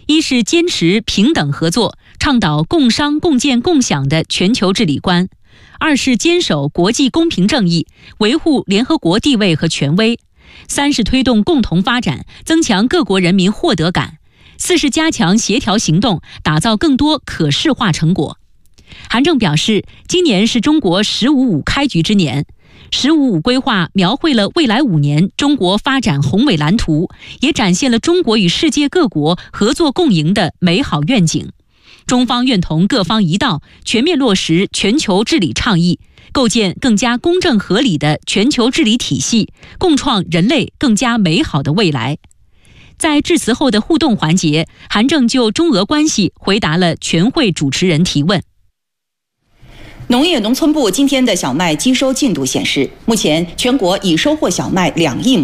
一是坚持平等合作，倡导共商共建共享的全球治理观；二是坚守国际公平正义，维护联合国地位和权威；三是推动共同发展，增强各国人民获得感；四是加强协调行动，打造更多可视化成果。韩正表示，今年是中国“15+5”开局之年，“15+5”规划描绘了未来5年中国发展宏伟蓝图，也展现了中国与世界各国合作共赢的美好愿景。中方愿同各方一道，全面落实全球治理倡议，构建更加公正合理的全球治理体系，共创人类更加美好的未来。在致辞后的互动环节，韩正就中俄关系回答了全会主持人提问。 农业农村部今天的小麦机收进度显示，目前全国已收获小麦2亿亩。